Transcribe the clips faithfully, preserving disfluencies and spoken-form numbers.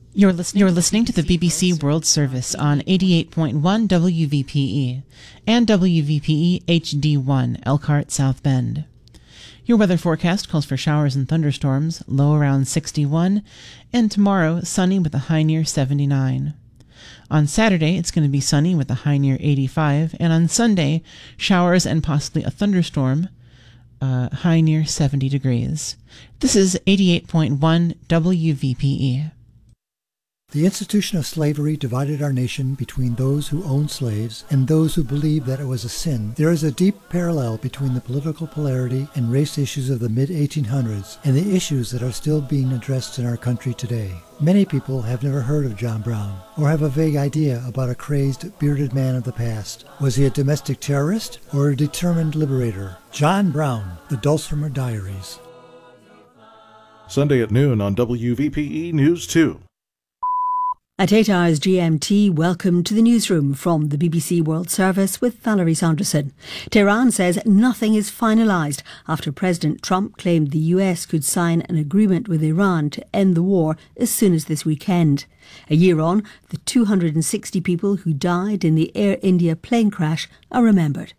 You're listening, you're listening to the B B C World Service on eighty-eight point one W V P E and W V P E H D one, Elkhart, South Bend. Your weather forecast calls for showers and thunderstorms, low around sixty-one, and tomorrow sunny with a high near seventy-nine. On Saturday, it's going to be sunny with a high near eighty-five, and on Sunday, showers and possibly a thunderstorm, uh, high near seventy degrees. This is eighty-eight point one W V P E. The institution of slavery divided our nation between those who owned slaves and those who believed that it was a sin. There is a deep parallel between the political polarity and race issues of the mid eighteen hundreds and the issues that are still being addressed in our country today. Many people have never heard of John Brown or have a vague idea about a crazed, bearded man of the past. Was he a domestic terrorist or a determined liberator? John Brown, The Dulcimer Diaries. Sunday at noon on W V P E News two. At eight hours G M T, welcome to the newsroom from the B B C World Service with Valerie Sanderson. Tehran says nothing is finalised after President Trump claimed the U S could sign an agreement with Iran to end the war as soon as this weekend. A year on, the two hundred sixty people who died in the Air India plane crash are remembered.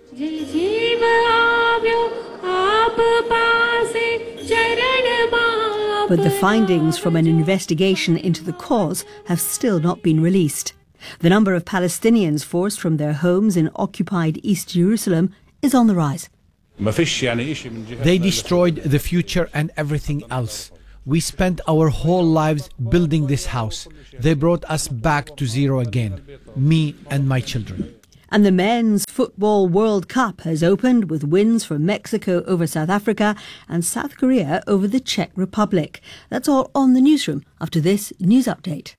But the findings from an investigation into the cause have still not been released. The number of Palestinians forced from their homes in occupied East Jerusalem is on the rise. They destroyed the future and everything else. We spent our whole lives building this house. They brought us back to zero again, me and my children. And the Men's Football World Cup has opened with wins for Mexico over South Africa and South Korea over the Czech Republic. That's all on the newsroom after this news update.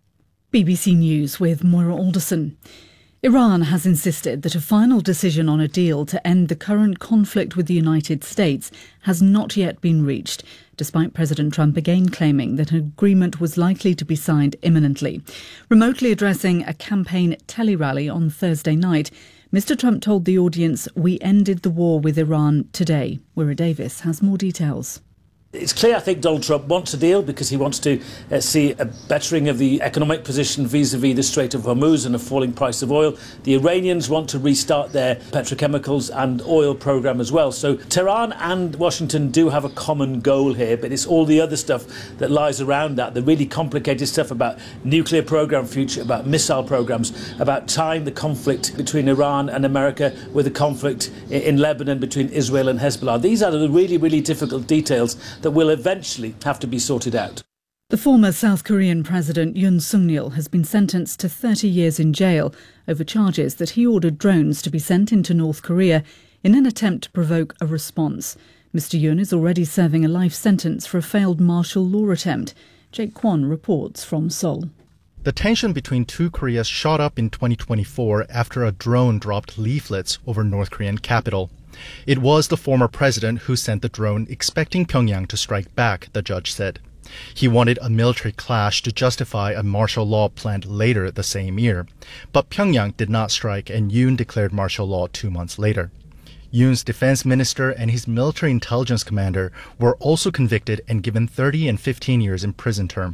B B C News with Moira Alderson. Iran has insisted that a final decision on a deal to end the current conflict with the United States has not yet been reached, despite President Trump again claiming that an agreement was likely to be signed imminently. Remotely addressing a campaign tele-rally on Thursday night, Mister Trump told the audience, "We ended the war with Iran today." Moira Davis has more details. It's clear, I think, Donald Trump wants a deal because he wants to uh, see a bettering of the economic position vis-à-vis the Strait of Hormuz and a falling price of oil. The Iranians want to restart their petrochemicals and oil program as well. So Tehran and Washington do have a common goal here, but it's all the other stuff that lies around that, the really complicated stuff about nuclear program future, about missile programs, about tying the conflict between Iran and America with the conflict in Lebanon between Israel and Hezbollah. These are the really, really difficult details that will eventually have to be sorted out. The former South Korean President Yoon Suk-yeol has been sentenced to thirty years in jail over charges that he ordered drones to be sent into North Korea in an attempt to provoke a response. Mister Yoon is already serving a life sentence for a failed martial law attempt. Jake Kwon reports from Seoul. The tension between two Koreas shot up in twenty twenty-four after a drone dropped leaflets over North Korean capital. It was the former president who sent the drone expecting Pyongyang to strike back, the judge said. He wanted a military clash to justify a martial law planned later the same year. But Pyongyang did not strike and Yoon declared martial law two months later. Yoon's defense minister and his military intelligence commander were also convicted and given thirty and fifteen years in prison term.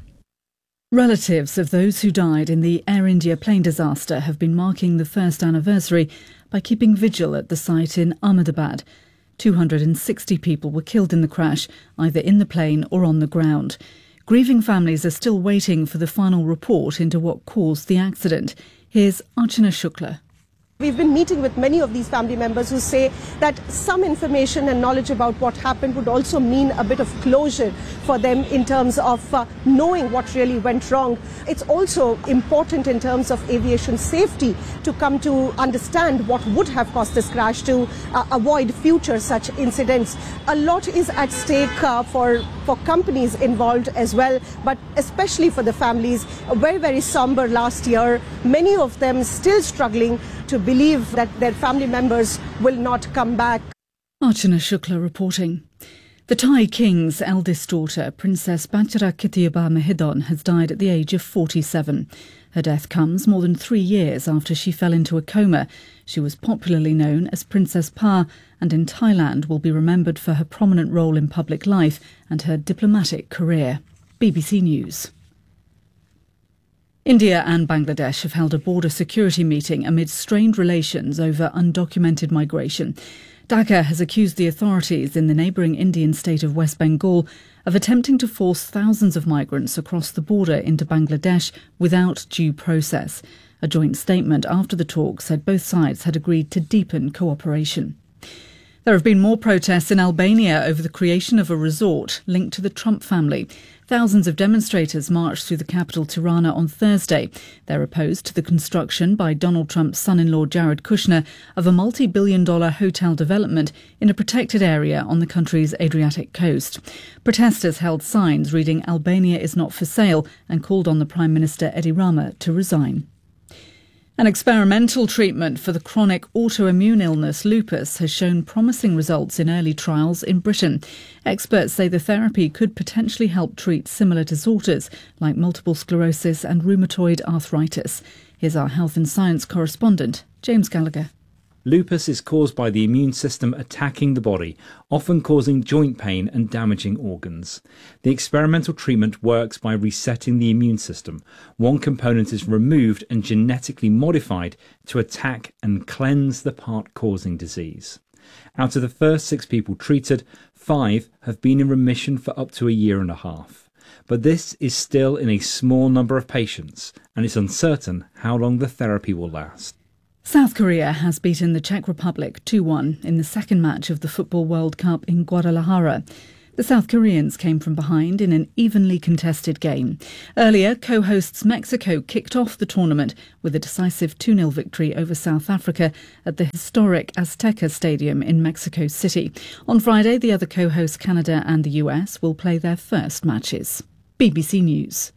Relatives of those who died in the Air India plane disaster have been marking the first anniversary by keeping vigil at the site in Ahmedabad. two hundred sixty people were killed in the crash, either in the plane or on the ground. Grieving families are still waiting for the final report into what caused the accident. Here's Archana Shukla. We've been meeting with many of these family members who say that some information and knowledge about what happened would also mean a bit of closure for them in terms of uh, knowing what really went wrong. It's also important in terms of aviation safety to come to understand what would have caused this crash to uh, avoid future such incidents. A lot is at stake uh, for, for companies involved as well, but especially for the families. Very, very somber last year. Many of them still struggling to believe that their family members will not come back. Archana Shukla reporting. The Thai king's eldest daughter, Princess Bachara Kittiaba Mahidol, has died at the age of forty-seven. Her death comes more than three years after she fell into a coma. She was popularly known as Princess Pa and in Thailand will be remembered for her prominent role in public life and her diplomatic career. B B C News. India and Bangladesh have held a border security meeting amid strained relations over undocumented migration. Dhaka has accused the authorities in the neighbouring Indian state of West Bengal of attempting to force thousands of migrants across the border into Bangladesh without due process. A joint statement after the talk said both sides had agreed to deepen cooperation. There have been more protests in Albania over the creation of a resort linked to the Trump family. Thousands of demonstrators marched through the capital Tirana on Thursday. They're opposed to the construction by Donald Trump's son-in-law Jared Kushner of a multi-billion dollar hotel development in a protected area on the country's Adriatic coast. Protesters held signs reading "Albania is not for sale" and called on the Prime Minister Edi Rama to resign. An experimental treatment for the chronic autoimmune illness lupus has shown promising results in early trials in Britain. Experts say the therapy could potentially help treat similar disorders like multiple sclerosis and rheumatoid arthritis. Here's our health and science correspondent, James Gallagher. Lupus is caused by the immune system attacking the body, often causing joint pain and damaging organs. The experimental treatment works by resetting the immune system. One component is removed and genetically modified to attack and cleanse the part causing disease. Out of the first six people treated, five have been in remission for up to a year and a half. But this is still in a small number of patients, and it's uncertain how long the therapy will last. South Korea has beaten the Czech Republic two one in the second match of the Football World Cup in Guadalajara. The South Koreans came from behind in an evenly contested game. Earlier, co-hosts Mexico kicked off the tournament with a decisive two nil victory over South Africa at the historic Azteca Stadium in Mexico City. On Friday, the other co-hosts, Canada and the U S, will play their first matches. B B C News.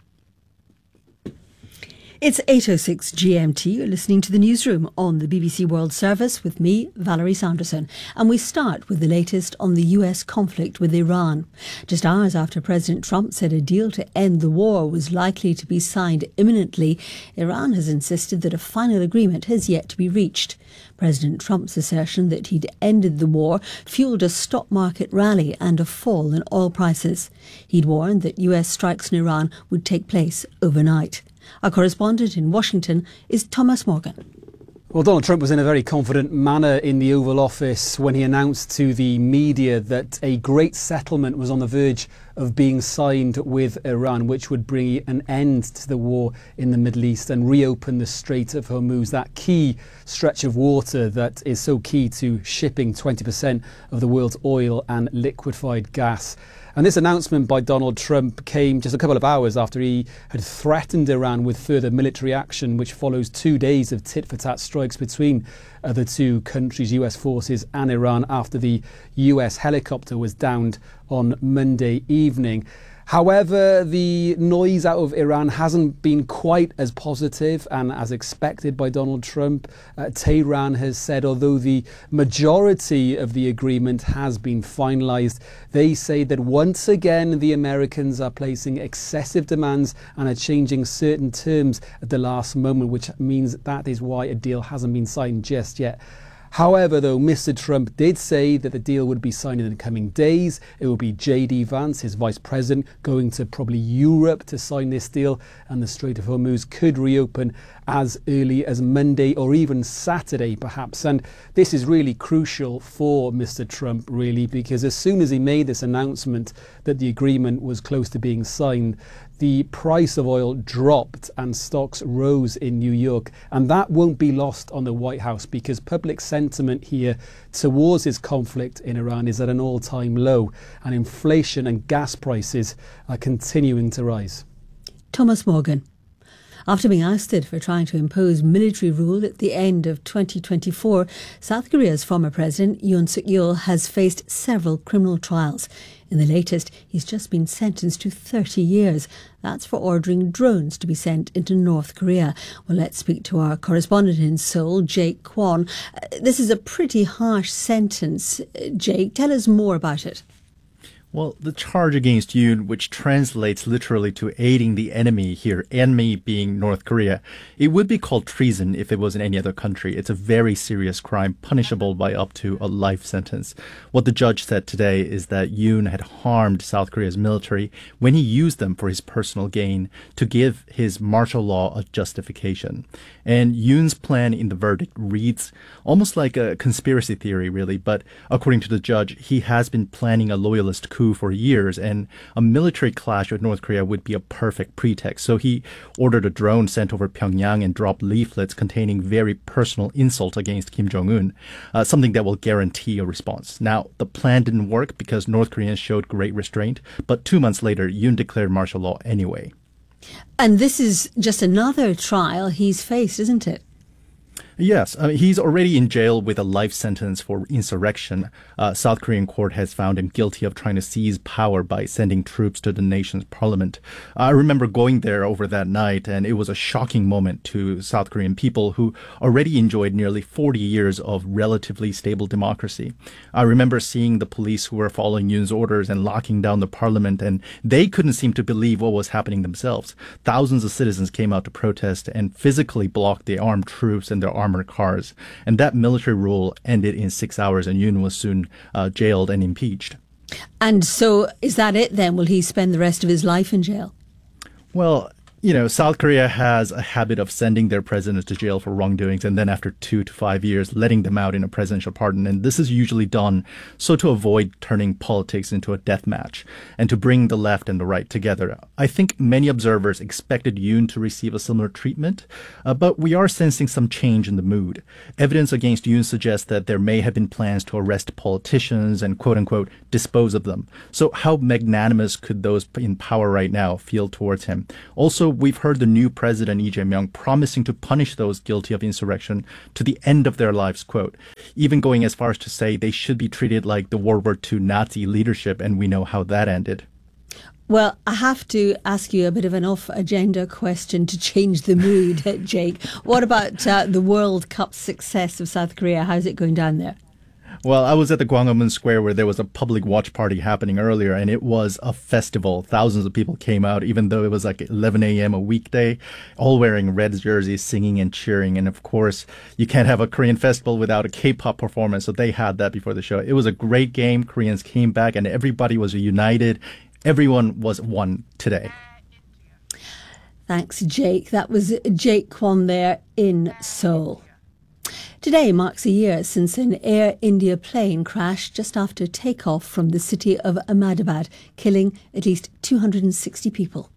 It's eight oh six G M T. You're listening to the newsroom on the B B C World Service with me, Valerie Sanderson. And we start with the latest on the U S conflict with Iran. Just hours after President Trump said a deal to end the war was likely to be signed imminently, Iran has insisted that a final agreement has yet to be reached. President Trump's assertion that he'd ended the war fueled a stock market rally and a fall in oil prices. He'd warned that U S strikes in Iran would take place overnight. Our correspondent in Washington is Thomas Morgan. Well, Donald Trump was in a very confident manner in the Oval Office when he announced to the media that a great settlement was on the verge of being signed with Iran, which would bring an end to the war in the Middle East and reopen the Strait of Hormuz, that key stretch of water that is so key to shipping twenty percent of the world's oil and liquefied gas. And this announcement by Donald Trump came just a couple of hours after he had threatened Iran with further military action, which follows two days of tit-for-tat strikes between uh, the two countries, U S forces and Iran, after the U S helicopter was downed on Monday evening. However, the noise out of Iran hasn't been quite as positive and as expected by Donald Trump. Uh, Tehran has said, although the majority of the agreement has been finalised, they say that once again the Americans are placing excessive demands and are changing certain terms at the last moment, which means that is why a deal hasn't been signed just yet. However, though, Mister Trump did say that the deal would be signed in the coming days. It will be J D Vance, his vice president, going to probably Europe to sign this deal, and the Strait of Hormuz could reopen as early as Monday or even Saturday, perhaps. And this is really crucial for Mister Trump, really, because as soon as he made this announcement that the agreement was close to being signed, the price of oil dropped and stocks rose in New York. And that won't be lost on the White House, because public sentiment here towards this conflict in Iran is at an all-time low, and inflation and gas prices are continuing to rise. Thomas Morgan. After being ousted for trying to impose military rule at the end of twenty twenty-four, South Korea's former president Yoon Suk-yeol has faced several criminal trials. In the latest, he's just been sentenced to thirty years. That's for ordering drones to be sent into North Korea. Well, let's speak to our correspondent in Seoul, Jake Kwon. Uh, this is a pretty harsh sentence. Uh, Jake, tell us more about it. Well, the charge against Yoon, which translates literally to aiding the enemy here, enemy being North Korea, it would be called treason if it was in any other country. It's a very serious crime, punishable by up to a life sentence. What the judge said today is that Yoon had harmed South Korea's military when he used them for his personal gain to give his martial law a justification. And Yoon's plan in the verdict reads almost like a conspiracy theory, really, but according to the judge, he has been planning a loyalist coup for years, and a military clash with North Korea would be a perfect pretext. So he ordered a drone sent over Pyongyang and dropped leaflets containing very personal insults against Kim Jong-un, uh, something that will guarantee a response. Now, the plan didn't work because North Koreans showed great restraint, but two months later, Yoon declared martial law anyway. And this is just another trial he's faced, isn't it? Yes, I mean, he's already in jail with a life sentence for insurrection. Uh, South Korean court has found him guilty of trying to seize power by sending troops to the nation's parliament. I remember going there over that night, and it was a shocking moment to South Korean people who already enjoyed nearly forty years of relatively stable democracy. I remember seeing the police who were following Yoon's orders and locking down the parliament, and they couldn't seem to believe what was happening themselves. Thousands of citizens came out to protest and physically blocked the armed troops and their armored cars. And that military rule ended in six hours, and Yoon was soon uh, jailed and impeached. And so is that it then? Will he spend the rest of his life in jail? Well, you know, South Korea has a habit of sending their presidents to jail for wrongdoings and then after two to five years letting them out in a presidential pardon. And this is usually done so to avoid turning politics into a death match and to bring the left and the right together. I think many observers expected Yoon to receive a similar treatment, uh, but we are sensing some change in the mood. Evidence against Yoon suggests that there may have been plans to arrest politicians and quote-unquote dispose of them. So how magnanimous could those in power right now feel towards him? Also, we've heard the new president, Lee Jae-myung, promising to punish those guilty of insurrection to the end of their lives, quote, even going as far as to say they should be treated like the World War Two Nazi leadership, and we know how that ended. Well, I have to ask you a bit of an off-agenda question to change the mood, Jake. What about uh, the World Cup success of South Korea? How's it going down there? Well, I was at the Gwanghwamun Square where there was a public watch party happening earlier, and it was a festival. Thousands of people came out, even though it was like eleven a.m. a weekday, all wearing red jerseys, singing and cheering. And of course, you can't have a Korean festival without a K-pop performance, so they had that before the show. It was a great game. Koreans came back, and everybody was united. Everyone was one today. Thanks, Jake. That was Jake Kwon there in Seoul. Today marks a year since an Air India plane crashed just after takeoff from the city of Ahmedabad, killing at least two hundred sixty people.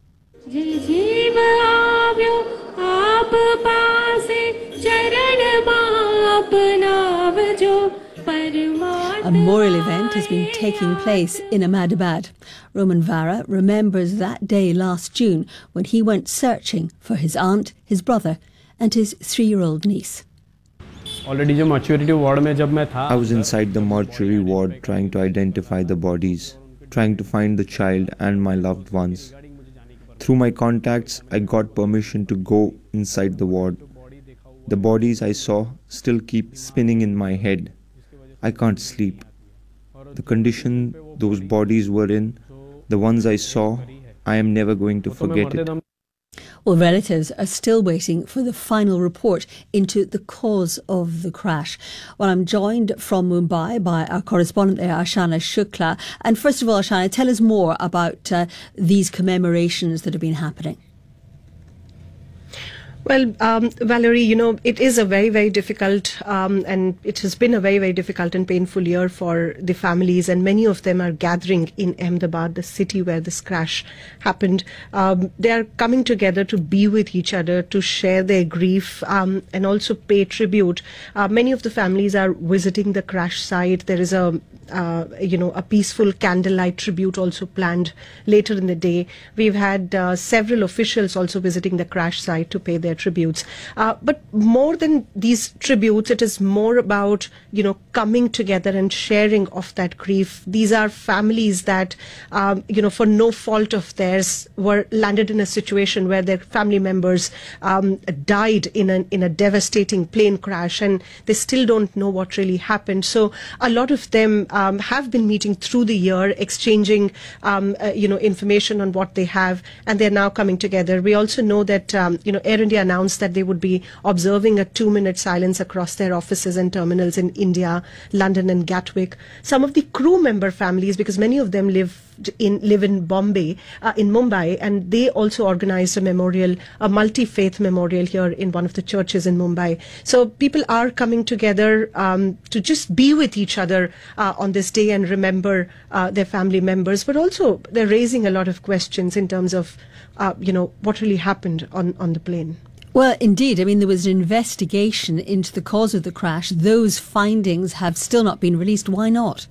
A memorial event has been taking place in Ahmedabad. Roman Vara remembers that day last June when he went searching for his aunt, his brother, and his three-year-old niece. I was inside the mortuary ward trying to identify the bodies, trying to find the child and my loved ones. Through my contacts, I got permission to go inside the ward. The bodies I saw still keep spinning in my head. I can't sleep. The condition those bodies were in, the ones I saw, I am never going to forget it. Well, relatives are still waiting for the final report into the cause of the crash. Well, I'm joined from Mumbai by our correspondent there, Ashana Shukla. And first of all, Ashana, tell us more about uh, these commemorations that have been happening. Well, um, Valerie, you know, it is a very, very difficult um, and it has been a very, very difficult and painful year for the families, and many of them are gathering in Ahmedabad, the city where this crash happened. Um, they are coming together to be with each other, to share their grief um, and also pay tribute. Uh, many of the families are visiting the crash site. There is a Uh, you know, a peaceful candlelight tribute also planned later in the day. We've had uh, several officials also visiting the crash site to pay their their tributes. Uh, but more than these tributes, it is more about, you know, coming together and sharing of that grief. These are families that, um, you know, for no fault of theirs, were landed in a situation where their family members um, died in a, in a devastating plane crash, and they still don't know what really happened. So a lot of them um, have been meeting through the year, exchanging, um, uh, you know, information on what they have, and they're now coming together. We also know that, um, you know, Air India announced that they would be observing a two-minute silence across their offices and terminals in India, London and Gatwick. Some of the crew member families, because many of them live in live in Bombay, uh, in Mumbai, and they also organized a memorial, a multi-faith memorial here in one of the churches in Mumbai. So people are coming together um, to just be with each other uh, on this day and remember uh, their family members, but also they're raising a lot of questions in terms of, uh, you know, what really happened on, on the plane. Well, indeed. I mean, there was an investigation into the cause of the crash. Those findings have still not been released. Why not?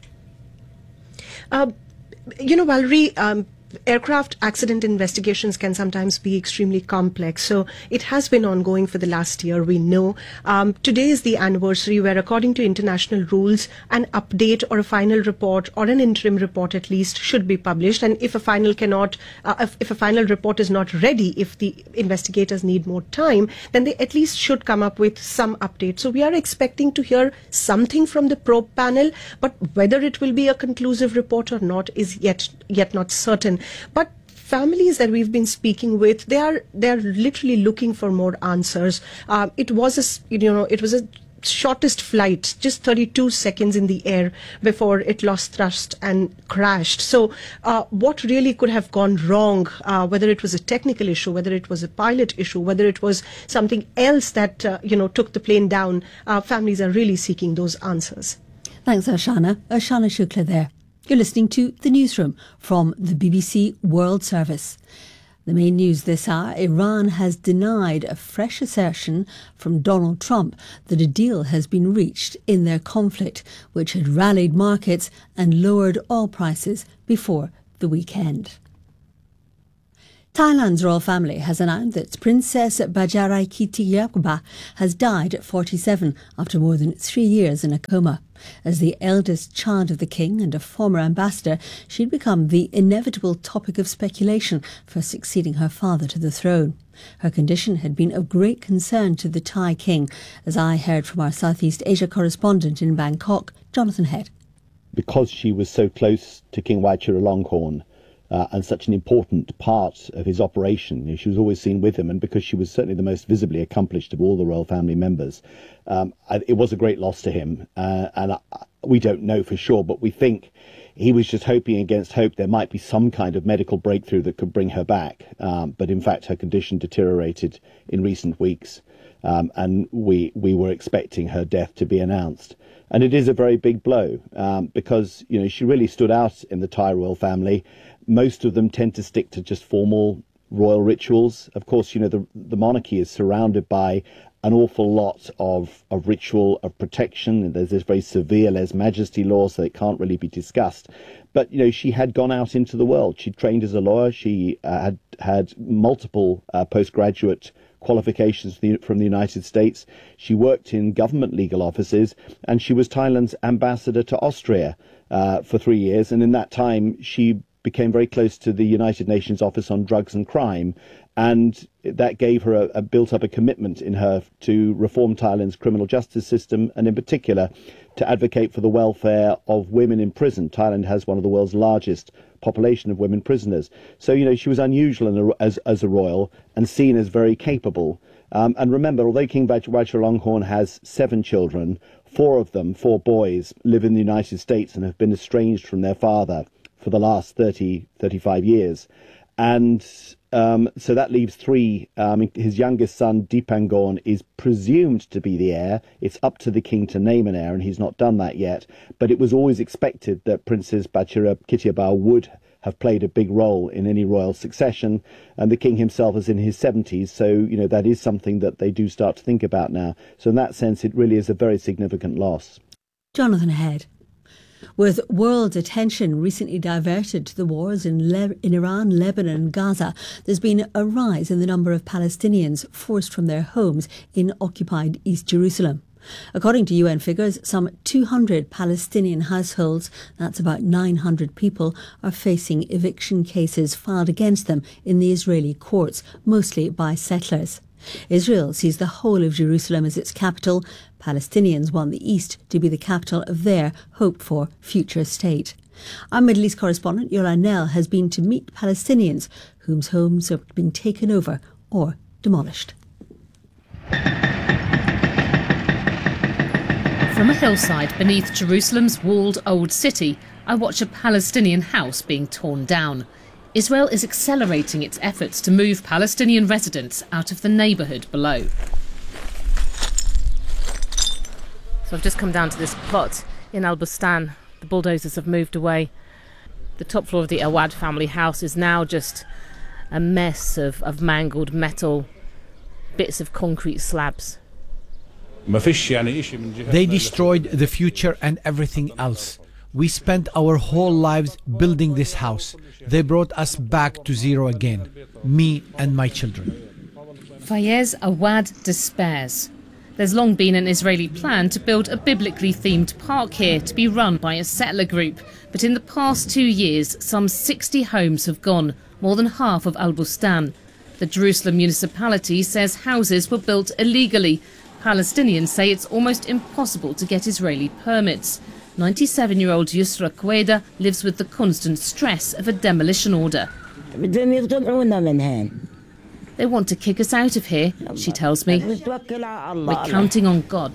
Uh, you know, Valerie, um, aircraft accident investigations can sometimes be extremely complex. So it has been ongoing for the last year, we know. Um, today is the anniversary where, according to international rules, an update or a final report, or an interim report at least, should be published. And if a final cannot, uh, if, if a final report is not ready, if the investigators need more time, then they at least should come up with some update. So we are expecting to hear something from the probe panel, but whether it will be a conclusive report or not is yet yet not certain. But families that we've been speaking with, they are they are literally looking for more answers. Uh, it was a you know it was a shortest flight, just thirty-two seconds in the air before it lost thrust and crashed. So uh, what really could have gone wrong, uh, whether it was a technical issue, whether it was a pilot issue, whether it was something else that uh, you know took the plane down, uh, families are really seeking those answers. Thanks, Arshana. Arshana Shukla there. You're listening to The Newsroom from the B B C World Service. The main news this hour: Iran has denied a fresh assertion from Donald Trump that a deal has been reached in their conflict, which had rallied markets and lowered oil prices before the weekend. Thailand's royal family has announced that Princess Bajarakittiyaakba has died at forty-seven after more than three years in a coma. As the eldest child of the king and a former ambassador, she'd become the inevitable topic of speculation for succeeding her father to the throne. Her condition had been of great concern to the Thai king, as I heard from our Southeast Asia correspondent in Bangkok, Jonathan Head. Because she was so close to King Vajiralongkorn, Uh, and such an important part of his operation. You know, she was always seen with him, and because she was certainly the most visibly accomplished of all the royal family members, um, it was a great loss to him. Uh, and uh, we don't know for sure, but we think he was just hoping against hope there might be some kind of medical breakthrough that could bring her back. Um, but in fact, her condition deteriorated in recent weeks, um, and we we were expecting her death to be announced. And it is a very big blow um, because, you know, she really stood out in the Thai royal family. Most of them tend to stick to just formal royal rituals. Of course, you know, the, the monarchy is surrounded by an awful lot of, of ritual, of protection. There's this very severe lèse-majesty law, so it can't really be discussed. But, you know, she had gone out into the world. She trained as a lawyer. She uh, had had multiple uh, postgraduate qualifications from the United States. She worked in government legal offices, and she was Thailand's ambassador to Austria uh, for three years. And in that time, she became very close to the United Nations Office on Drugs and Crime, and that gave her a, a built up a commitment in her to reform Thailand's criminal justice system, and in particular to advocate for the welfare of women in prison. Thailand has one of the world's largest population of women prisoners. So, you know, she was unusual as, as a royal and seen as very capable. Um, and remember, although King Vajiralongkorn has seven children, four of them, four boys, live in the United States and have been estranged from their father for the last thirty, thirty-five years. And um, so that leaves three. Um, his youngest son, Dipangon, is presumed to be the heir. It's up to the king to name an heir, and he's not done that yet. But it was always expected that Princess Bajarakittiyaakba would have played a big role in any royal succession. And the king himself is in his seventies, so, you know, that is something that they do start to think about now. So in that sense, it really is a very significant loss. Jonathan Head. With world attention recently diverted to the wars in, Le- in Iran, Lebanon and Gaza, there's been a rise in the number of Palestinians forced from their homes in occupied East Jerusalem. According to U N figures, some two hundred Palestinian households, that's about nine hundred people, are facing eviction cases filed against them in the Israeli courts, mostly by settlers. Israel sees the whole of Jerusalem as its capital. Palestinians want the East to be the capital of their hoped-for future state. Our Middle East correspondent, Yola Nell, has been to meet Palestinians whose homes have been taken over or demolished. From a hillside beneath Jerusalem's walled old city, I watch a Palestinian house being torn down. Israel is accelerating its efforts to move Palestinian residents out of the neighbourhood below. So I've just come down to this plot in Al Bustan. The bulldozers have moved away. The top floor of the Awad family house is now just a mess of, of mangled metal, bits of concrete slabs. They destroyed the future and everything else. We spent our whole lives building this house. They brought us back to zero again, me and my children. Fayez Awad despairs. There's long been an Israeli plan to build a biblically themed park here to be run by a settler group. But in the past two years, some sixty homes have gone, more than half of Al Bustan. The Jerusalem municipality says houses were built illegally. Palestinians say it's almost impossible to get Israeli permits. ninety-seven-year-old Yusra Queda lives with the constant stress of a demolition order. They want to kick us out of here, she tells me. We're counting on God.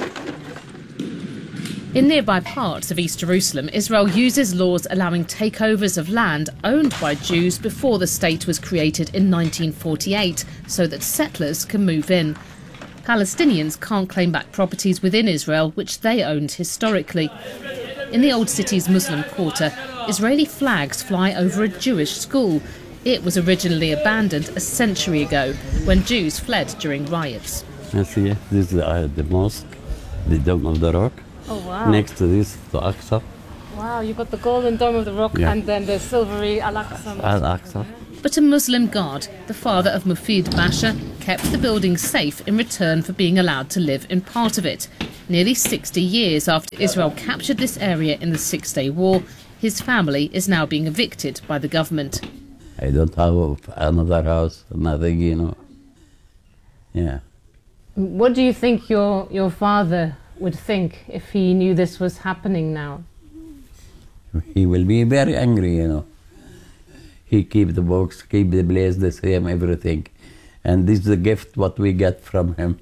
In nearby parts of East Jerusalem, Israel uses laws allowing takeovers of land owned by Jews before the state was created in nineteen forty-eight, so that settlers can move in. Palestinians can't claim back properties within Israel which they owned historically. In the old city's Muslim quarter, Israeli flags fly over a Jewish school. It was originally abandoned a century ago when Jews fled during riots. I see, this is uh, the mosque, the Dome of the Rock. Oh wow. Next to this, the Aqsa. Wow, you've got the golden Dome of the Rock yeah. and then the silvery Al-Aqsa. Al-Aqsa. But a Muslim guard, the father of Mufid Basha, kept the building safe in return for being allowed to live in part of it. Nearly sixty years after Israel captured this area in the Six-Day War, his family is now being evicted by the government. I don't have another house, nothing, you know. Yeah. What do you think your, your father would think if he knew this was happening now? He will be very angry, you know. He keep the books, keep the place the same, everything. And this is the gift what we get from him.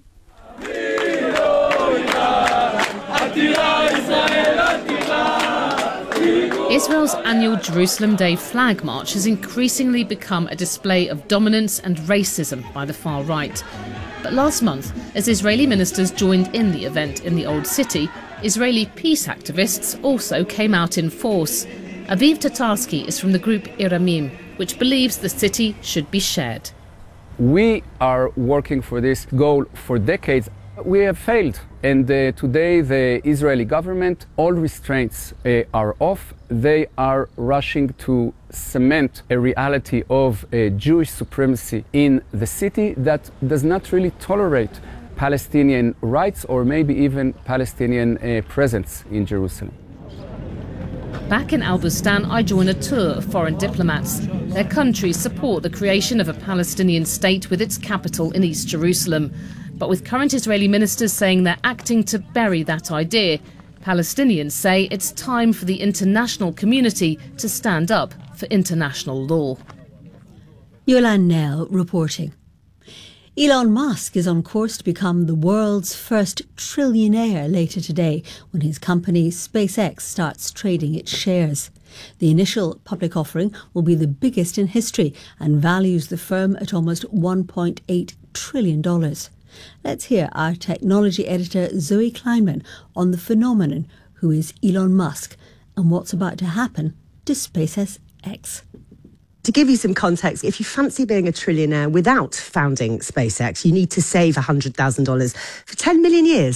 Israel's annual Jerusalem Day flag march has increasingly become a display of dominance and racism by the far right. But last month, as Israeli ministers joined in the event in the Old City, Israeli peace activists also came out in force. Aviv Tatarsky is from the group Iramim, which believes the city should be shared. We are working for this goal for decades. We have failed, and uh, today the Israeli government, all restraints uh, are off. They are rushing to cement a reality of uh, Jewish supremacy in the city that does not really tolerate Palestinian rights or maybe even Palestinian uh, presence in Jerusalem. Back in Al Bustan, I join a tour of foreign diplomats. Their countries support the creation of a Palestinian state with its capital in East Jerusalem. But with current Israeli ministers saying they're acting to bury that idea, Palestinians say it's time for the international community to stand up for international law. Yola Nell reporting. Elon Musk is on course to become the world's first trillionaire later today when his company SpaceX starts trading its shares. The initial public offering will be the biggest in history and values the firm at almost one point eight trillion dollars. Let's hear our technology editor Zoe Kleinman on the phenomenon who is Elon Musk and what's about to happen to SpaceX. To give you some context, if you fancy being a trillionaire without founding SpaceX, you need to save one hundred thousand dollars for ten million years.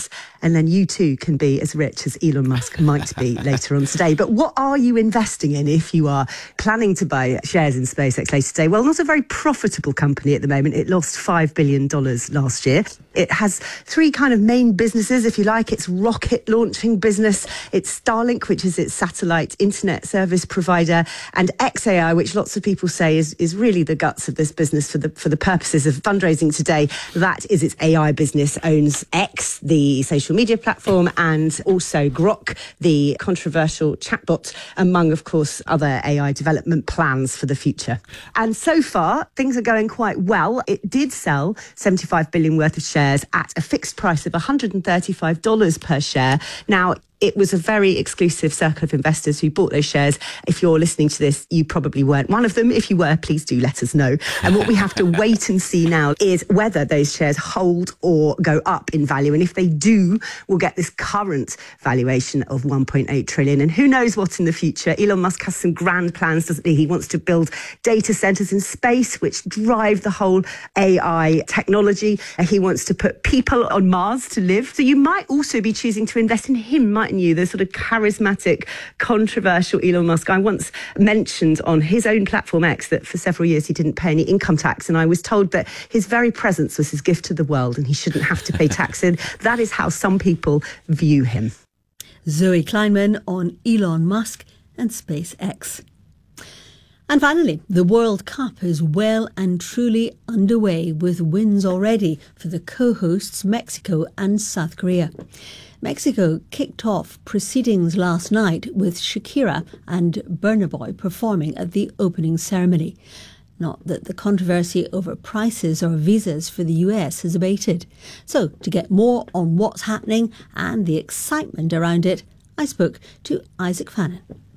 and then you too can be as rich as Elon Musk might be later on today. But what are you investing in if you are planning to buy shares in SpaceX later today? Well, not a very profitable company at the moment. It lost five billion dollars last year. It has three kind of main businesses, if you like. Its rocket launching business, its Starlink, which is its satellite internet service provider, and X A I, which lots of people say is, is really the guts of this business for the for the purposes of fundraising today. That is its A I business, owns X, the social media platform, and also Grok, the controversial chatbot, among, of course, other A I development plans for the future. And so far, things are going quite well. It did sell seventy-five billion dollars worth of shares at a fixed price of one hundred thirty-five dollars per share. Now, it was a very exclusive circle of investors who bought those shares. If you're listening to this, you probably weren't one of them. If you were, please do let us know. And what we have to wait and see now is whether those shares hold or go up in value. And if they do, we'll get this current valuation of one point eight trillion. And who knows what in the future. Elon Musk has some grand plans, doesn't he? He wants to build data centers in space, which drive the whole A I technology. He wants to put people on Mars to live. So you might also be choosing to invest in him, mightn't you? The sort of charismatic, controversial Elon Musk. I once mentioned on his own platform X that for several years he didn't pay any income tax, and I was told that his very presence was his gift to the world and he shouldn't have to pay tax. And that is how some people view him. Zoe Kleinman on Elon Musk and SpaceX. And finally, the World Cup is well and truly underway, with wins already for the co-hosts Mexico and South Korea. Mexico kicked off proceedings last night with Shakira and Burna Boy performing at the opening ceremony. Not that the controversy over prices or visas for the U S has abated. So, to get more on what's happening and the excitement around it, I spoke to Isaac Fannin.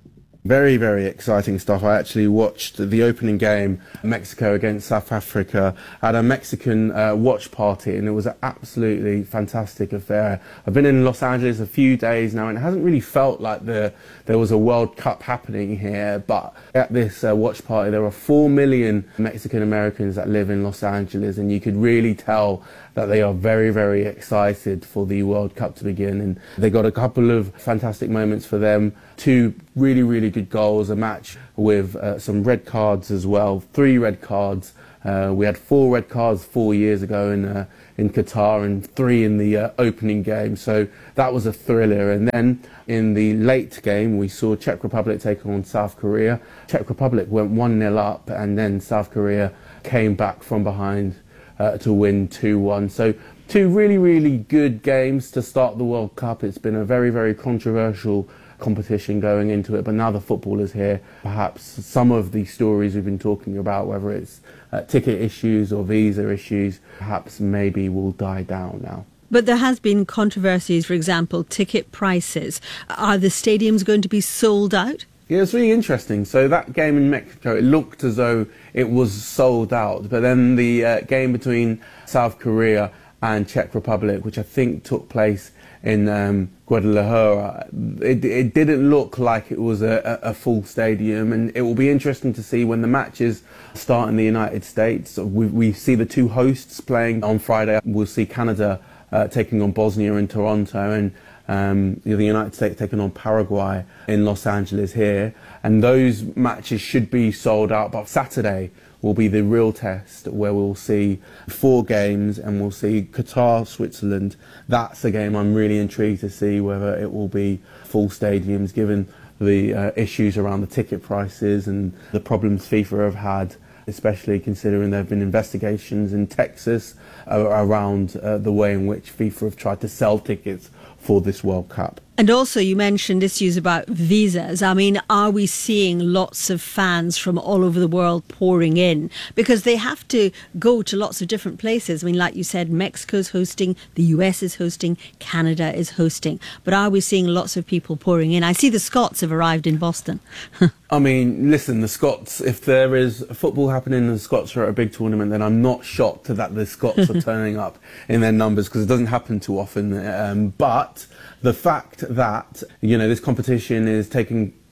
Very, very exciting stuff. I actually watched the opening game, Mexico against South Africa, at a Mexican uh, watch party, and it was an absolutely fantastic affair. I've been in Los Angeles a few days now, and it hasn't really felt like the, there was a World Cup happening here, but at this uh, watch party there are four million Mexican Americans that live in Los Angeles, and you could really tell that they are very, very excited for the World Cup to begin. And they got a couple of fantastic moments for them. Two really, really good goals, a match with uh, some red cards as well, three red cards. Uh, we had four red cards four years ago in uh, in Qatar and three in the uh, opening game. So that was a thriller. And then in the late game, we saw Czech Republic take on South Korea. Czech Republic went one nil up, and then South Korea came back from behind Uh, to win two one. So two really, really good games to start the World Cup. It's been a very, very controversial competition going into it, but now the football is here. Perhaps some of the stories we've been talking about, whether it's uh, ticket issues or visa issues, perhaps maybe will die down now. But there has been controversies, for example, ticket prices. Are the stadiums going to be sold out? Yeah, it's really interesting. So that game in Mexico, it looked as though it was sold out. But then the uh, game between South Korea and Czech Republic, which I think took place in um, Guadalajara, it, it didn't look like it was a, a full stadium. And it will be interesting to see when the matches start in the United States. We, we see the two hosts playing on Friday. We'll see Canada uh, taking on Bosnia in Toronto, and Um, the United States taking on Paraguay in Los Angeles here, and those matches should be sold out. But Saturday will be the real test, where we'll see four games, and we'll see Qatar, Switzerland. That's the game I'm really intrigued to see whether it will be full stadiums, given the uh, issues around the ticket prices and the problems FIFA have had, especially considering there have been investigations in Texas uh, around uh, the way in which FIFA have tried to sell tickets for this World Cup. And also you mentioned issues about visas. I mean, are we seeing lots of fans from all over the world pouring in? Because they have to go to lots of different places. I mean, like you said, Mexico's hosting, the U S is hosting, Canada is hosting. But are we seeing lots of people pouring in? I see the Scots have arrived in Boston. I mean, listen, the Scots, if there is football happening and the Scots are at a big tournament, then I'm not shocked that the Scots are turning up in their numbers, because it doesn't happen too often. Um, but the fact that, you know, this competition is taking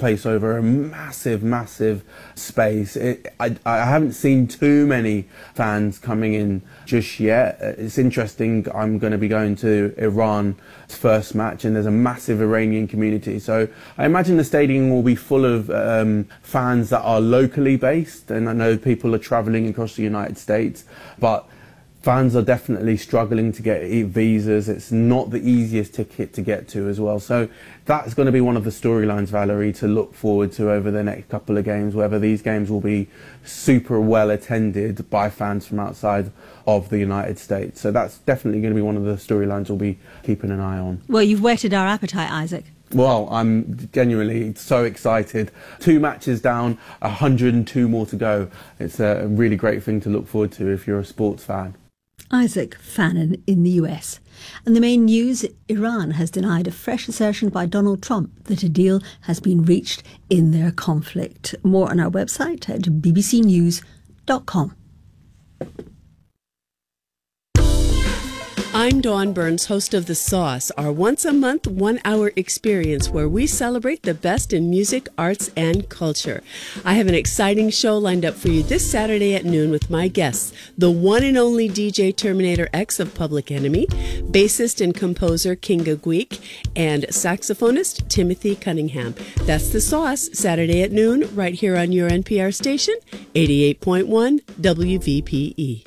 place over a massive, massive space. It, I, I haven't seen too many fans coming in just yet. It's interesting, I'm going to be going to Iran's first match, and there's a massive Iranian community. So I imagine the stadium will be full of um, fans that are locally based, and I know people are travelling across the United States, but fans are definitely struggling to get visas. It's not the easiest ticket to get to as well. So that's going to be one of the storylines, Valerie, to look forward to over the next couple of games, whether these games will be super well attended by fans from outside of the United States. So that's definitely going to be one of the storylines we'll be keeping an eye on. Well, you've whetted our appetite, Isaac. Well, I'm genuinely so excited. Two matches down, one hundred two more to go. It's a really great thing to look forward to if you're a sports fan. Isaac Fannin in the U S. And the main news, Iran has denied a fresh assertion by Donald Trump that a deal has been reached in their conflict. More on our website at b b c news dot com. I'm Dawn Burns, host of The Sauce, our once-a-month, one-hour experience where we celebrate the best in music, arts, and culture. I have an exciting show lined up for you this Saturday at noon with my guests, the one and only D J Terminator X of Public Enemy, bassist and composer Kinga Gweek, and saxophonist Timothy Cunningham. That's The Sauce, Saturday at noon, right here on your N P R station, eighty-eight point one W V P E.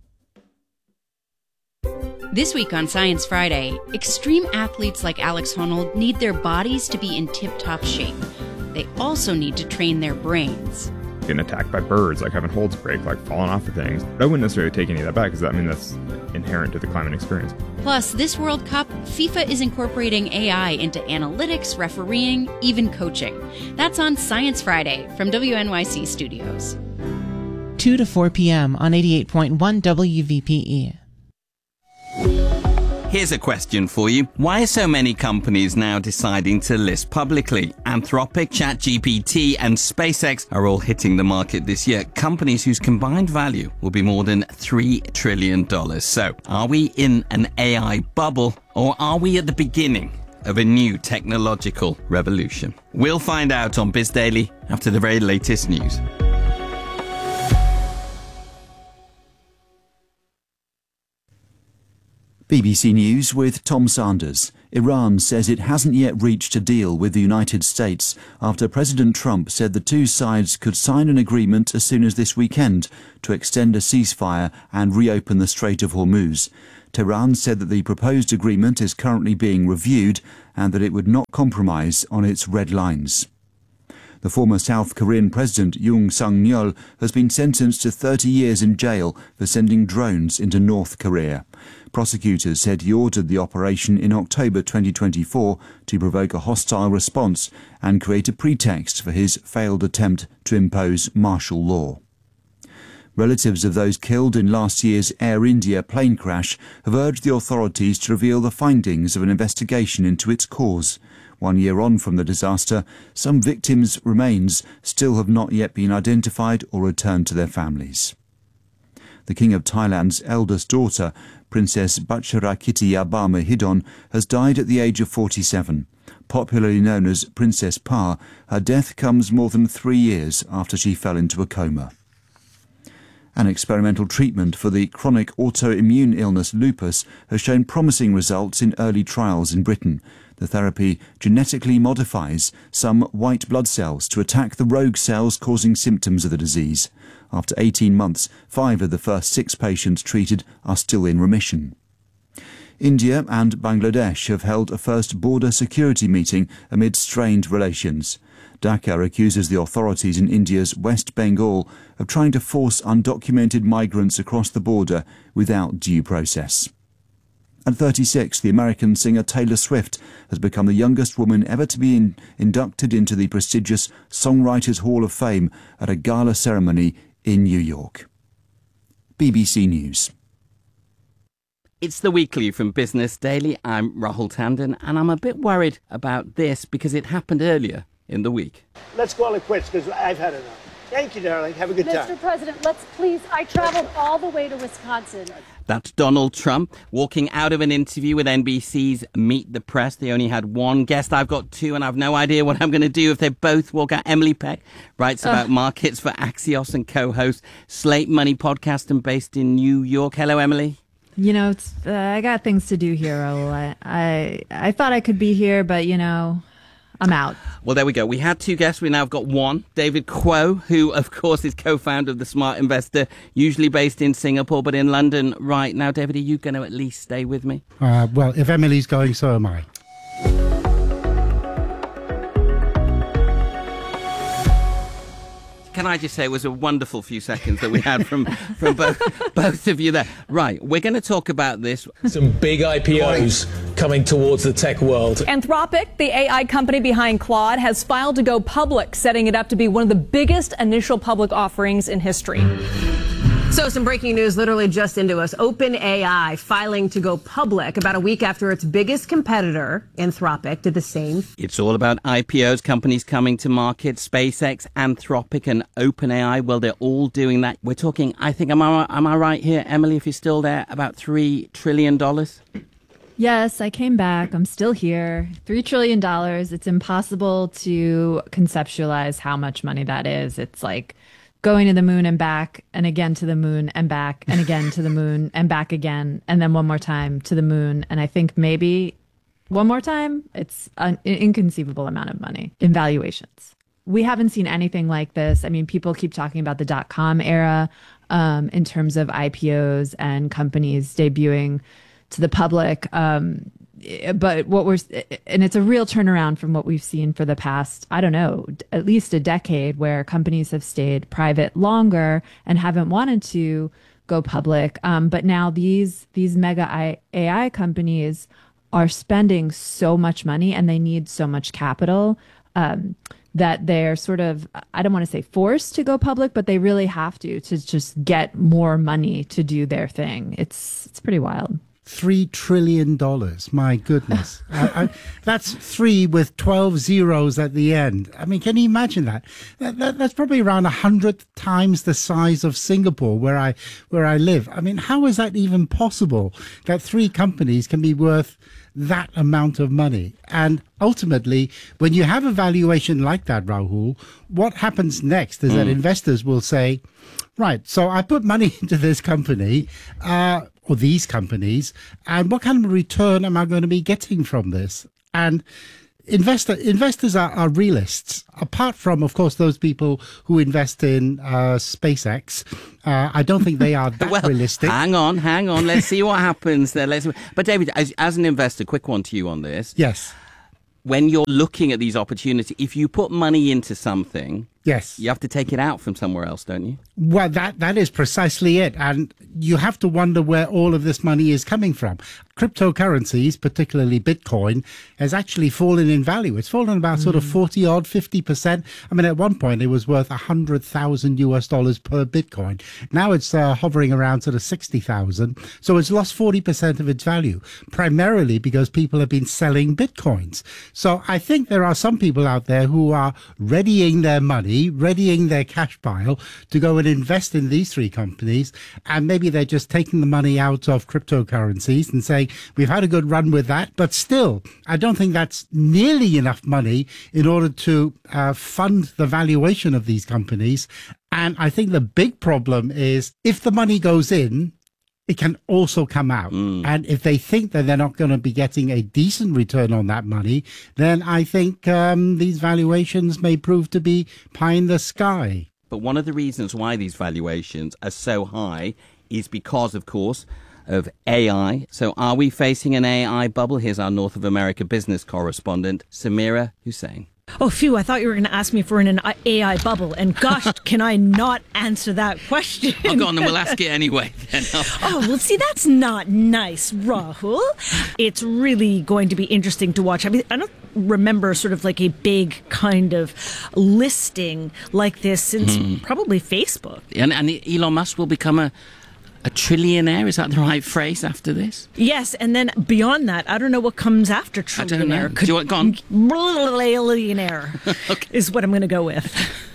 This week on Science Friday, extreme athletes like Alex Honnold need their bodies to be in tip-top shape. They also need to train their brains. Getting attacked by birds, like having holds break, like falling off of things. I wouldn't necessarily take any of that back, because I mean that's inherent to the climate experience. Plus, this World Cup, FIFA is incorporating A I into analytics, refereeing, even coaching. That's on Science Friday from W N Y C Studios. two to four p.m. on eighty-eight point one W V P E. Here's a question for you. Why are so many companies now deciding to list publicly? Anthropic, ChatGPT, and SpaceX are all hitting the market this year. Companies whose combined value will be more than three trillion dollars. So, are we in an A I bubble, or are we at the beginning of a new technological revolution? We'll find out on Biz Daily after the very latest news. B B C News with Tom Sanders. Iran says it hasn't yet reached a deal with the United States after President Trump said the two sides could sign an agreement as soon as this weekend to extend a ceasefire and reopen the Strait of Hormuz. Tehran said that the proposed agreement is currently being reviewed and that it would not compromise on its red lines. The former South Korean President Yoon Suk-yeol has been sentenced to thirty years in jail for sending drones into North Korea. Prosecutors said he ordered the operation in October twenty twenty-four to provoke a hostile response and create a pretext for his failed attempt to impose martial law. Relatives of those killed in last year's Air India plane crash have urged the authorities to reveal the findings of an investigation into its cause. One year on from the disaster, some victims' remains still have not yet been identified or returned to their families. The King of Thailand's eldest daughter, Princess Bacharakitti Mahidol, has died at the age of forty-seven. Popularly known as Princess Pa, her death comes more than three years after she fell into a coma. An experimental treatment for the chronic autoimmune illness lupus has shown promising results in early trials in Britain. The therapy genetically modifies some white blood cells to attack the rogue cells causing symptoms of the disease. After eighteen months, five of the first six patients treated are still in remission. India and Bangladesh have held a first border security meeting amid strained relations. Dhaka accuses the authorities in India's West Bengal of trying to force undocumented migrants across the border without due process. At thirty-six, the American singer Taylor Swift has become the youngest woman ever to be in, inducted into the prestigious Songwriters Hall of Fame at a gala ceremony in New York. B B C News. It's the weekly from Business Daily. I'm Rahul Tandon, and I'm a bit worried about this because it happened earlier in the week. Let's call it quits because I've had enough. Thank you, darling. Have a good Mister time. President, let's please, I traveled all the way to Wisconsin. That's Donald Trump walking out of an interview with N B C's Meet the Press. They only had one guest. I've got two, and I've no idea what I'm going to do if they both walk out. Emily Peck writes about uh. markets for Axios and co-hosts Slate Money podcast and based in New York. Hello, Emily. You know, it's, uh, I got things to do here, Raul. I, I, I thought I could be here, but, you know, I'm out. Well, there we go. We had two guests. We now have got one. David Kuo, who, of course, is co-founder of The Smart Investor, usually based in Singapore, but in London right now. David, are you going to at least stay with me? Uh, well, if Emily's going, so am I. Can I just say it was a wonderful few seconds that we had from, from both, both of you there. Right, we're going to talk about this. Some big I P Os coming towards the tech world. Anthropic, the A I company behind Claude, has filed to go public, setting it up to be one of the biggest initial public offerings in history. So some breaking news literally just into us. OpenAI filing to go public about a week after its biggest competitor, Anthropic, did the same. It's all about I P Os, companies coming to market, SpaceX, Anthropic and OpenAI. Well, they're all doing that. We're talking, I think, am I, am I right here, Emily, if you're still there, about three trillion dollars? Yes, I came back. I'm still here. Three trillion dollars. It's impossible to conceptualize how much money that is. It's like going to the moon and back, and again to the moon and back, and again to the moon and back again, and then one more time to the moon. And I think maybe one more time, it's an inconceivable amount of money in valuations. We haven't seen anything like this. I mean, people keep talking about the dot-com era um, in terms of I P Os and companies debuting to the public. Um, But what we're, and it's a real turnaround from what we've seen for the past, I don't know, at least a decade, where companies have stayed private longer and haven't wanted to go public. Um, but now these these mega A I companies are spending so much money and they need so much capital um, that they're sort of, I don't want to say forced to go public, but they really have to, to just get more money to do their thing. It's it's pretty wild. Three trillion dollars. My goodness. I, I, that's three with twelve zeros at the end. I mean, can you imagine that? that, that that's probably around a hundred times the size of Singapore, where I where I live. I mean, how is that even possible that three companies can be worth that amount of money? And ultimately, when you have a valuation like that, Rahul, what happens next is mm. that investors will say, right, so I put money into this company, uh, or these companies, and what kind of return am I going to be getting from this? And investor investors are, are realists. Apart from, of course, those people who invest in uh, SpaceX, uh, I don't think they are that well, realistic. Hang on, hang on. Let's see what happens there. Let's. But David, as, as an investor, quick one to you on this. Yes. When you're looking at these opportunities, if you put money into something, yes, you have to take it out from somewhere else, don't you? Well, that that is precisely it. And you have to wonder where all of this money is coming from. Cryptocurrencies, particularly Bitcoin, has actually fallen in value. It's fallen about mm. sort of forty odd, fifty percent. I mean, at one point it was worth one hundred thousand US dollars per Bitcoin. Now it's uh, hovering around sort of sixty thousand. So it's lost forty percent of its value, primarily because people have been selling Bitcoins. So I think there are some people out there who are readying their money, readying their cash pile to go and invest in these three companies. And maybe they're just taking the money out of cryptocurrencies and saying, we've had a good run with that. But still, I don't think that's nearly enough money in order to uh, fund the valuation of these companies. And I think the big problem is if the money goes in, it can also come out. Mm. And if they think that they're not going to be getting a decent return on that money, then I think um, these valuations may prove to be pie in the sky. But one of the reasons why these valuations are so high is because, of course, of A I. So are we facing an A I bubble? Here's our North of America business correspondent, Samira Hussein. Oh, phew, I thought you were going to ask me for an A I bubble. And gosh, can I not answer that question? Oh, go on, then we'll ask it anyway. Oh, well, see, that's not nice, Rahul. It's really going to be interesting to watch. I mean, I don't remember sort of like a big kind of listing like this since mm. probably Facebook. And, and Elon Musk will become a... A trillionaire? Is that the right phrase after this? Yes, and then beyond that, I don't know what comes after trillionaire. I don't know. Do you want, go on. Billionaire okay. is what I'm going to go with.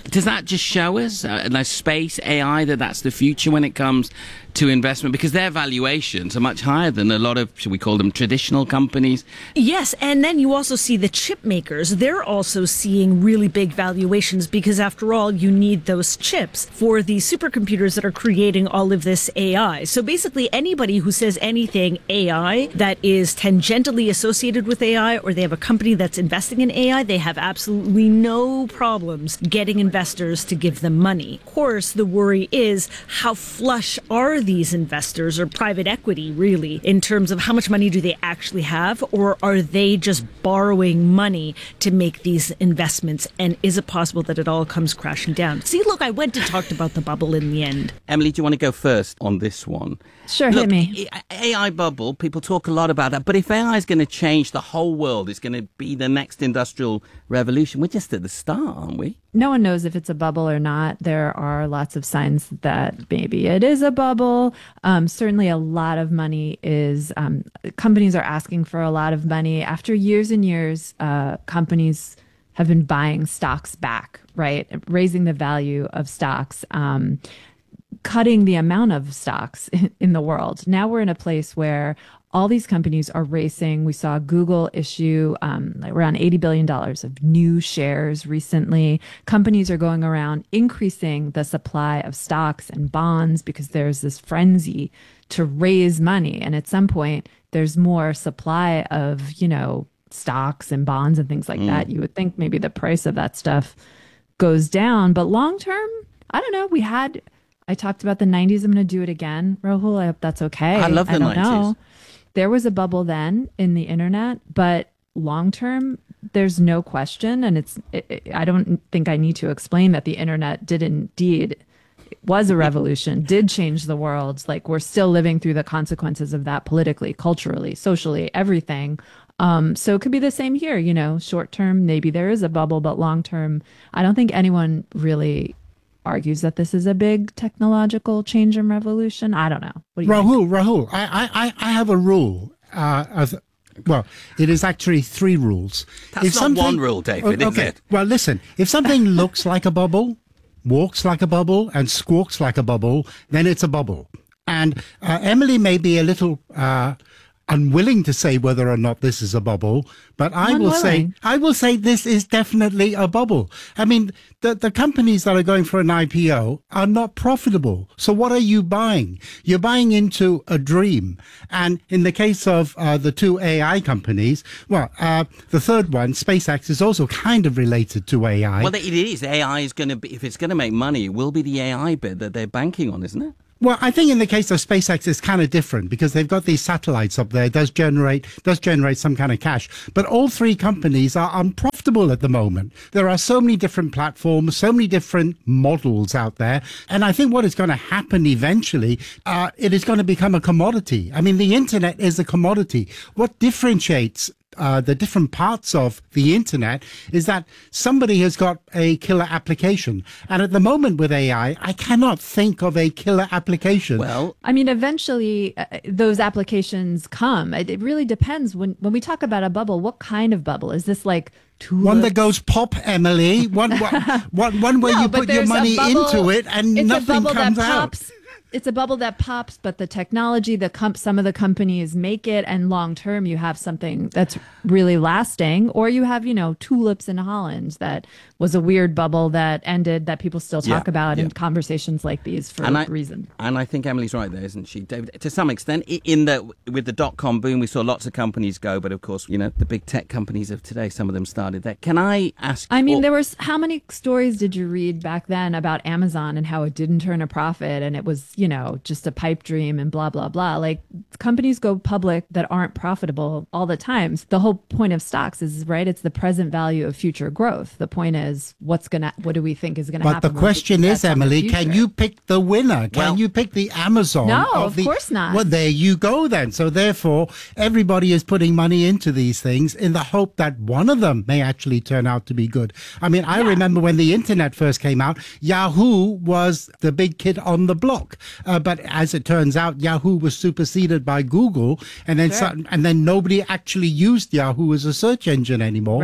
Does that just show us, uh, like space, A I, that that's the future when it comes to investment? Because their valuations are much higher than a lot of, should we call them, traditional companies? Yes, and then you also see the chip makers. They're also seeing really big valuations because, after all, you need those chips for the supercomputers that are creating all of this A I. So basically, anybody who says anything A I that is tangentially associated with A I, or they have a company that's investing in A I, they have absolutely no problems getting investors to give them money. Of course, the worry is how flush are these investors, or private equity really, in terms of how much money do they actually have, or are they just borrowing money to make these investments? And is it possible that it all comes crashing down? See, look, I went and talked about the bubble in the end. Emily, do you want to go first on this one? Sure, Look, hit me. A I bubble, people talk a lot about that, but if A I is going to change the whole world, it's going to be the next industrial revolution, we're just at the start, aren't we? No one knows if it's a bubble or not. There are lots of signs that maybe it is a bubble. Um, certainly a lot of money is, um, companies are asking for a lot of money. After years and years, uh, companies have been buying stocks back, right? Raising the value of stocks. Um, cutting the amount of stocks in the world. Now we're in a place where all these companies are racing. We saw Google issue um, around eighty billion dollars of new shares recently. Companies are going around increasing the supply of stocks and bonds because there's this frenzy to raise money. And at some point, there's more supply of, you know, stocks and bonds and things like mm. that. You would think maybe the price of that stuff goes down. But long term, I don't know. We had... I talked about the nineties. I'm going to do it again, Rahul. I hope that's okay. I love the I don't nineties. Know. There was a bubble then in the internet, but long term, there's no question. And it's, it, it, I don't think I need to explain that the internet did indeed, it was a revolution, did change the world. Like, we're still living through the consequences of that politically, culturally, socially, everything. Um, so it could be the same here, you know, short term, maybe there is a bubble, but long term, I don't think anyone really argues that this is a big technological change and revolution. I don't know. What do you Rahul, think? Rahul, I, I, I have a rule. Uh, as, well, it is actually three rules. That's if not one rule, David, okay, is it? Well, listen, if something looks like a bubble, walks like a bubble, and squawks like a bubble, then it's a bubble. And uh, Emily may be a little... Uh, unwilling to say whether or not this is a bubble, but I will say I will say this is definitely a bubble. I mean, the the companies that are going for an I P O are not profitable. So what are you buying? You're buying into a dream. And in the case of uh, the two A I companies, well, uh, the third one, SpaceX, is also kind of related to A I. Well, it is. A I is going to be, if it's going to make money, it will be the A I bit that they're banking on, isn't it? Well, I think in the case of SpaceX, it's kind of different because they've got these satellites up there. It does generate, does generate some kind of cash. But all three companies are unprofitable at the moment. There are so many different platforms, so many different models out there. And I think what is going to happen eventually, uh, it is going to become a commodity. I mean, the internet is a commodity. What differentiates Uh, the different parts of the internet is that somebody has got a killer application. And at the moment with A I, I cannot think of a killer application. Well, I mean, eventually uh, those applications come. It, it really depends. When when we talk about a bubble, what kind of bubble? Is this like tulips? One that goes pop, Emily. One, one, one, one where no, you put your money bubble, into it and it's nothing a bubble comes that out. pops. It's a bubble that pops, but the technology, the comp, some of the companies make it, and long term, you have something that's really lasting, or you have, you know, tulips in Holland that was a weird bubble that ended that people still talk Yeah, about yeah. in conversations like these for and a I, reason. And I think Emily's right there, isn't she, David? To some extent, i- in that with the dot-com boom, we saw lots of companies go, but of course, you know, the big tech companies of today, some of them started there. Can I ask? I mean, or- there was, how many stories did you read back then about Amazon and how it didn't turn a profit and it was, you know, just a pipe dream and blah, blah, blah. Like, companies go public that aren't profitable all the time. The whole point of stocks is, right, it's the present value of future growth. The point is, what's going to, what do we think is going to But happen? the question when we is, bet on the Emily, can future? you pick the winner? Can Well- you pick the Amazon? No, of, of the, course not. Well, there you go then. So therefore, everybody is putting money into these things in the hope that one of them may actually turn out to be good. I mean, I remember when the internet first came out, Yahoo was the big kid on the block. Uh, but as it turns out, Yahoo was superseded by Google, and then Sure. some, and then nobody actually used Yahoo as a search engine anymore. Right.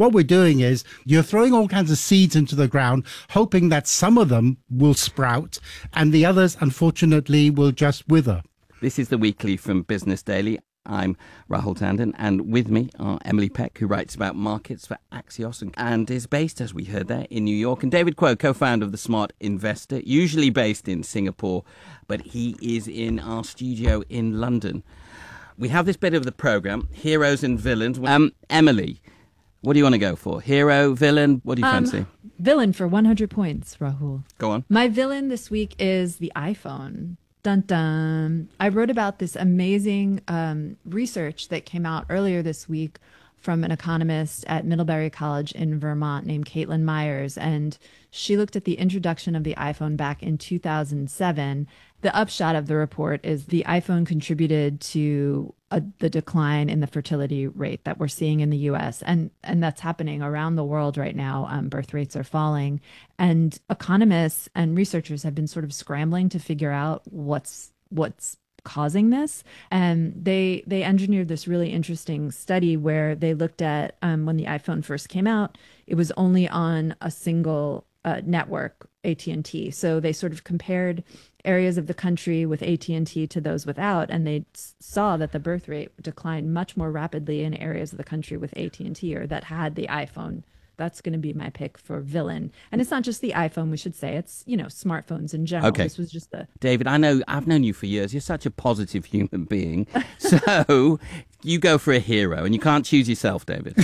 what we're doing is you're throwing all kinds of seeds into the ground, hoping that some of them will sprout and the others, unfortunately, will just wither. This is the weekly from Business Daily. I'm Rahul Tandon, and with me are Emily Peck, who writes about markets for Axios and, and is based, as we heard there, in New York, and David Kuo, co-founder of The Smart Investor, usually based in Singapore, but he is in our studio in London. We have this bit of the programme, heroes and villains. Um, Emily, what do you want to go for? Hero, villain? What do you um, fancy? Villain for one hundred points, Rahul. Go on. My villain this week is the iPhone. Dun dun. I wrote about this amazing um, research that came out earlier this week from an economist at Middlebury College in Vermont named Caitlin Myers. And she looked at the introduction of the iPhone back in two thousand seven. The upshot of the report is the iPhone contributed to a, the decline in the fertility rate that we're seeing in the U S. And, and that's happening around the world right now. Um, birth rates are falling. And economists and researchers have been sort of scrambling to figure out what's what's causing this. And they they engineered this really interesting study where they looked at um, when the iPhone first came out, it was only on a single uh, network, A T and T. So they sort of compared areas of the country with A T and T to those without, and they saw that the birth rate declined much more rapidly in areas of the country with A T and T or that had the iPhone. That's going to be my pick for villain. And it's not just the iPhone, we should say. It's, you know, smartphones in general. Okay. This was just the... David, I know, I've known you for years. You're such a positive human being. So you go for a hero, and you can't choose yourself, David.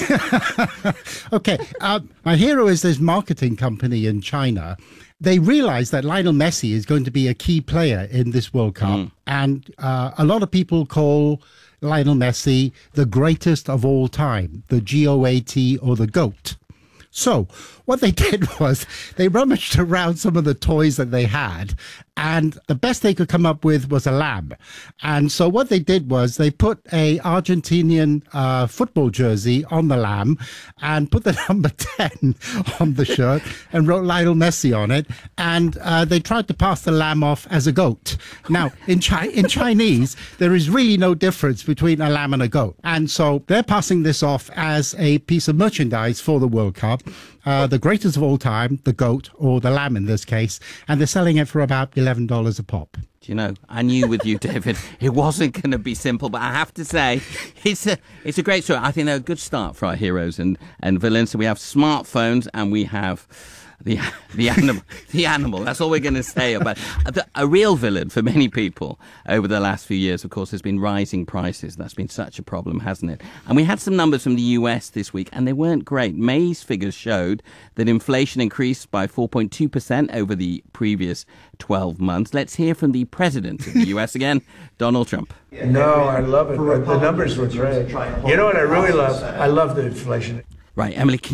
Okay. Uh, my hero is this marketing company in China. They realize that Lionel Messi is going to be a key player in this World Cup. Mm. And uh, a lot of people call Lionel Messi the greatest of all time, the G O A T or the GOAT. So what they did was they rummaged around some of the toys that they had, and the best they could come up with was a lamb. And so what they did was they put a Argentinian uh, football jersey on the lamb and put the number ten on the shirt and wrote Lionel Messi on it. And uh, they tried to pass the lamb off as a goat. Now, in, Chi- in Chinese, there is really no difference between a lamb and a goat. And so they're passing this off as a piece of merchandise for the World Cup. Uh, the greatest of all time, the goat, or the lamb in this case, and they're selling it for about eleven dollars a pop. Do you know, I knew with you, David, it wasn't going to be simple, but I have to say, it's a it's a great story. I think they're a good start for our heroes and, and villains. So we have smartphones and we have the the animal. The animal. That's all we're going to say about it. A real villain for many people over the last few years, of course, has been rising prices. That's been such a problem, hasn't it? And we had some numbers from the U S this week, and they weren't great. May's figures showed that inflation increased by four point two percent over the previous twelve months. Let's hear from the president of the U S again, Donald Trump. No, I love it. The numbers were great. You know what I really love? I love the inflation. Right, Emily.